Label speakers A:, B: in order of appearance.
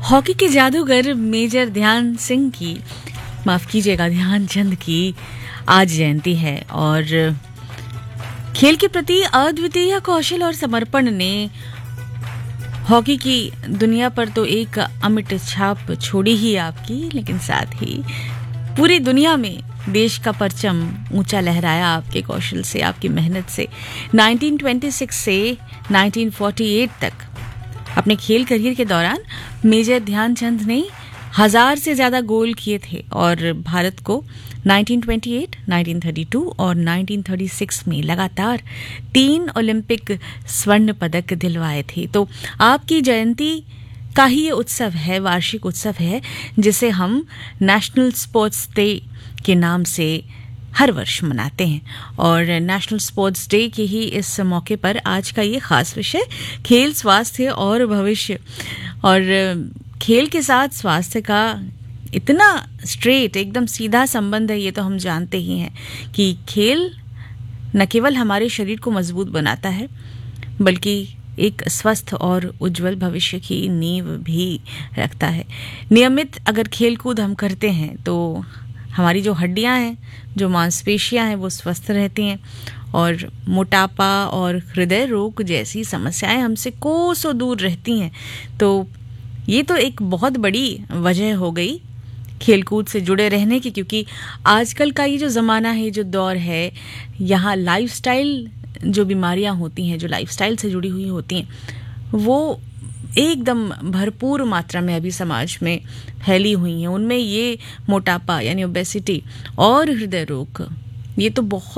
A: Hockey के जादूगर major ध्यान सिंह की, माफ कीजिएगा, ध्यानचंद की आज जयंती है और खेल के प्रति अद्वितीय कौशल और समर्पण ने हॉकी की दुनिया पर तो एक अमिट छाप छोड़ी ही आपकी, लेकिन साथ ही पूरी दुनिया में देश का परचम ऊंचा लहराया आपके कौशल से, आपकी मेहनत से। 1926 से 1948 तक अपने खेल करियर के दौरान मेजर ध्यानचंद ने 1000 से ज्यादा गोल किए थे और भारत को 1928, 1932 और 1936 में लगातार 3 ओलंपिक स्वर्ण पदक दिलवाए थे। तो आपकी जयंती का ही ये उत्सव है, वार्षिक उत्सव है, जिसे हम नेशनल स्पोर्ट्स डे के नाम से हर वर्ष मनाते हैं। और नेशनल स्पोर्ट्स डे के ही इस मौके पर आज का ये खास विषय खेल, स्वास्थ्य और भविष्य। और खेल के साथ स्वास्थ्य का इतना स्ट्रेट, एकदम सीधा संबंध है, ये तो हम जानते ही हैं कि खेल न केवल हमारे शरीर को मजबूत बनाता है, बल्कि एक स्वस्थ और उज्जवल भविष्य की नींव भी रखता है। नियमित अगर खेल कूद हम करते हैं तो हमारी जो हड्डियां हैं, जो मांसपेशियां हैं, वो स्वस्थ रहती हैं और मोटापा और हृदय रोग जैसी समस्याएं हमसे कोसों दूर रहती हैं। तो ये तो एक बहुत बड़ी वजह हो गई खेलकूद से जुड़े रहने की, क्योंकि आजकल का ये जो ज़माना है, जो दौर है, यहाँ लाइफस्टाइल जो बीमारियां होती हैं, जो लाइफस्टाइल से जुड़ी हुई होती हैं, वो एकदम भरपूर मात्रा में अभी समाज में फैली हुई हैं। उनमें ये मोटापा यानी ओबेसिटी और हृदय रोग, ये तो बहुत